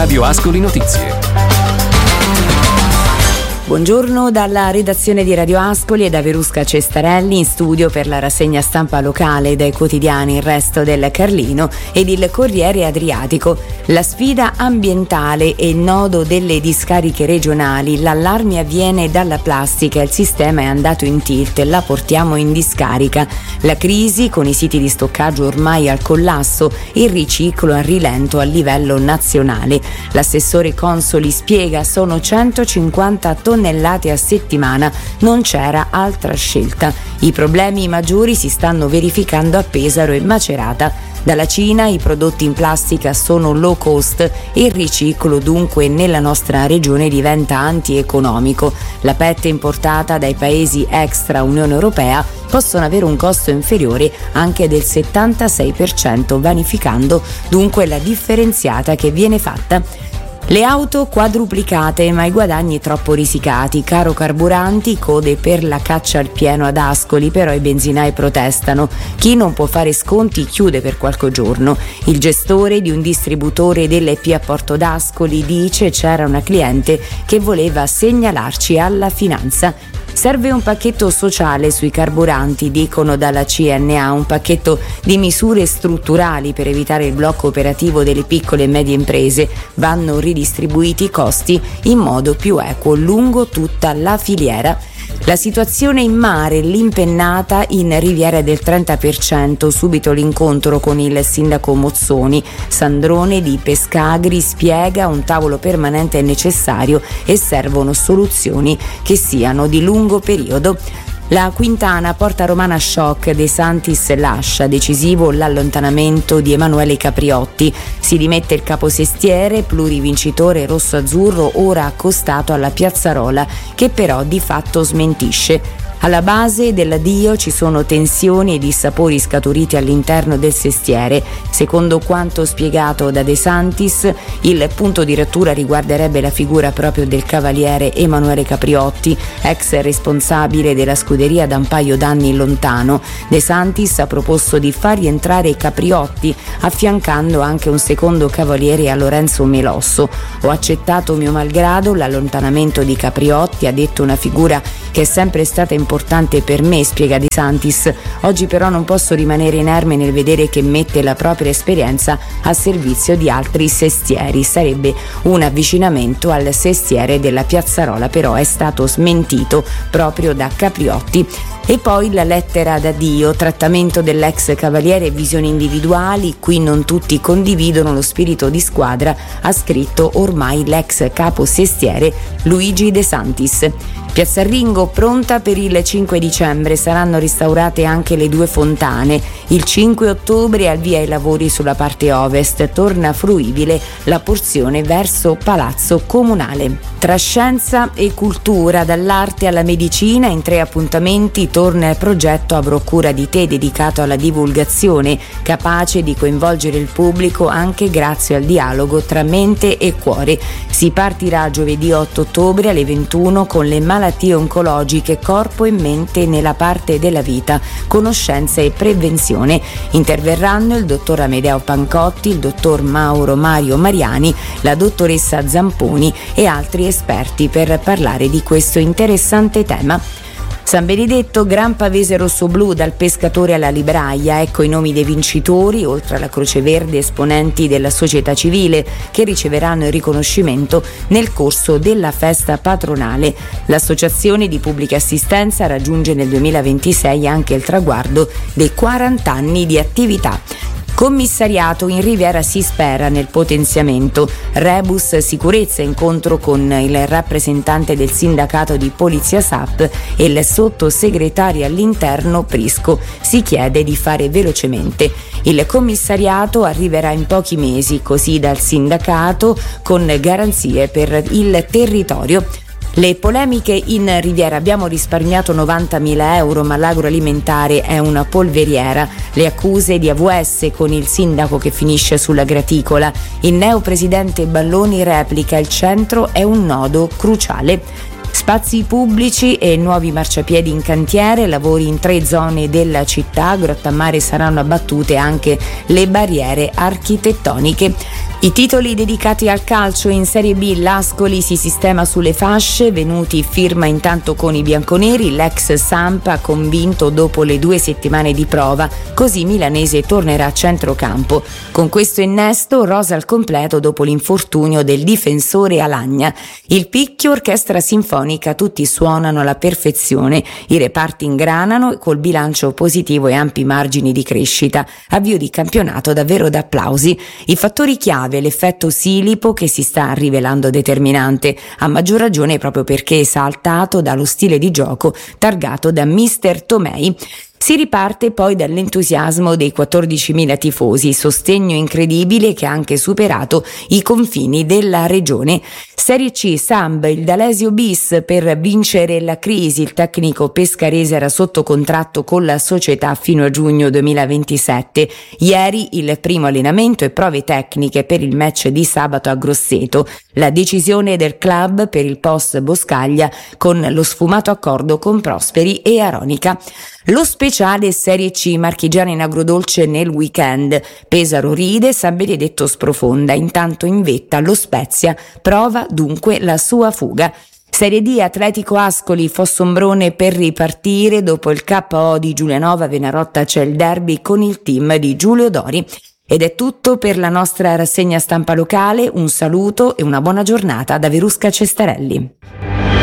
Radio Ascoli Notizie. Buongiorno dalla redazione di Radio Ascoli e da Verusca Cestarelli in studio per la rassegna stampa locale dai quotidiani Il Resto del Carlino ed il Corriere Adriatico. La sfida ambientale e il nodo delle discariche regionali. L'allarme avviene dalla plastica, il sistema è andato in tilt, la portiamo in discarica. La crisi con i siti di stoccaggio ormai al collasso, il riciclo a rilento a livello nazionale. L'assessore Consoli spiega sono 150 tonnellate a settimana, non c'era altra scelta. I problemi maggiori si stanno verificando a Pesaro e Macerata. Dalla Cina i prodotti in plastica sono low cost, il riciclo dunque nella nostra regione diventa antieconomico. La PET importata dai paesi extra Unione Europea possono avere un costo inferiore anche del 76%, vanificando dunque la differenziata che viene fatta. Le auto quadruplicate ma i guadagni troppo risicati, caro carburanti, code per la caccia al pieno ad Ascoli, però i benzinai protestano. Chi non può fare sconti chiude per qualche giorno. Il gestore di un distributore dell'EP a Porto d'Ascoli dice c'era una cliente che voleva segnalarci alla finanza. Serve un pacchetto sociale sui carburanti, dicono dalla CNA, un pacchetto di misure strutturali per evitare il blocco operativo delle piccole e medie imprese. Vanno ridistribuiti i costi in modo più equo lungo tutta la filiera. La situazione in mare, l'impennata in Riviera del 30%, subito l'incontro con il sindaco Mozzoni. Sandrone di Pescagri spiega un tavolo permanente è necessario e servono soluzioni che siano di lungo periodo. La Quintana Porta Romana shock, De Santis lascia, decisivo l'allontanamento di Emanuele Capriotti, si dimette il caposestiere, plurivincitore rosso-azzurro ora accostato alla Piazzarola che però di fatto smentisce. Alla base dell'addio ci sono tensioni e dissapori scaturiti all'interno del sestiere. Secondo quanto spiegato da De Santis, il punto di rottura riguarderebbe la figura proprio del cavaliere Emanuele Capriotti, ex responsabile della scuderia da un paio d'anni lontano. De Santis ha proposto di far rientrare Capriotti, affiancando anche un secondo cavaliere a Lorenzo Melosso. Ho accettato mio malgrado l'allontanamento di Capriotti, ha detto una figura che è sempre stata importante per me, spiega De Santis. Oggi però non posso rimanere inerme nel vedere che mette la propria esperienza a servizio di altri sestieri. Sarebbe un avvicinamento al sestiere della Piazzarola, però è stato smentito proprio da Capriotti. E poi la lettera d'addio, trattamento dell'ex cavaliere e visioni individuali, qui non tutti condividono lo spirito di squadra, ha scritto ormai l'ex capo sestiere Luigi De Santis. Piazza Ringo pronta per il 5 dicembre, saranno restaurate anche le due fontane. Il 5 ottobre al via i lavori sulla parte ovest, torna fruibile la porzione verso Palazzo Comunale. Tra scienza e cultura, dall'arte alla medicina, in 3 appuntamenti torna il progetto Avrò cura di te, dedicato alla divulgazione, capace di coinvolgere il pubblico anche grazie al dialogo tra mente e cuore. Si partirà giovedì 8 ottobre alle 21 con le malattie oncologiche, corpo e mente nella parte della vita, conoscenza e prevenzione. Interverranno il dottor Amedeo Pancotti, il dottor Mario Mariani, la dottoressa Zamponi e altri esperti per parlare di questo interessante tema. San Benedetto, Gran Pavese Rossoblu, dal pescatore alla libraia, ecco i nomi dei vincitori, oltre alla Croce Verde esponenti della società civile che riceveranno il riconoscimento nel corso della festa patronale. L'associazione di pubblica assistenza raggiunge nel 2026 anche il traguardo dei 40 anni di attività. Commissariato, in Riviera si spera nel potenziamento. Rebus Sicurezza, incontro con il rappresentante del sindacato di Polizia SAP e il sottosegretario all'interno Prisco. Si chiede di fare velocemente. Il commissariato arriverà in pochi mesi, così dal sindacato, con garanzie per il territorio. Le polemiche in Riviera: abbiamo risparmiato 90.000 euro ma l'agroalimentare è una polveriera. Le accuse di AVS con il sindaco che finisce sulla graticola. Il neopresidente Balloni replica: il centro è un nodo cruciale. Spazi pubblici e nuovi marciapiedi in cantiere, lavori in 3 zone della città, Grottammare saranno abbattute anche le barriere architettoniche. I titoli dedicati al calcio: in Serie B l'Ascoli si sistema sulle fasce, Venuti firma intanto con i bianconeri, l'ex Samp ha convinto dopo le 2 settimane di prova, così Milanese tornerà a centrocampo. Con questo innesto rosa al completo dopo l'infortunio del difensore Alagna. Il picchio, orchestra sinfonica, tutti suonano alla perfezione, i reparti ingranano col bilancio positivo e ampi margini di crescita, avvio di campionato davvero da applausi. I fattori chiave: l'effetto Silipo che si sta rivelando determinante, a maggior ragione proprio perché esaltato dallo stile di gioco targato da Mister Tomei. Si riparte poi dall'entusiasmo dei 14.000 tifosi, sostegno incredibile che ha anche superato i confini della regione. Serie C, Samb, il D'Alesio bis per vincere la crisi. Il tecnico pescarese era sotto contratto con la società fino a giugno 2027. Ieri il primo allenamento e prove tecniche per il match di sabato a Grosseto. La decisione del club per il post Boscaglia con lo sfumato accordo con Prosperi e Aronica. Lo speciale Serie C, marchigiana in agrodolce nel weekend. Pesaro ride, San Benedetto sprofonda, intanto in vetta lo Spezia prova dunque la sua fuga. Serie D, Atletico Ascoli, Fossombrone per ripartire, dopo il KO di Giulianova Venarotta c'è il derby con il team di Giulio Dori. Ed è tutto per la nostra rassegna stampa locale, un saluto e una buona giornata da Verusca Cestarelli.